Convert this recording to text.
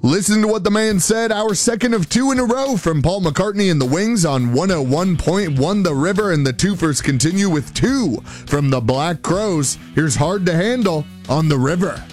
Listen to what the man said, our second of two in a row from Paul McCartney and the Wings on 101.1 The River, and the twofers continue with two from the Black Crowes. Here's Hard to Handle on The River.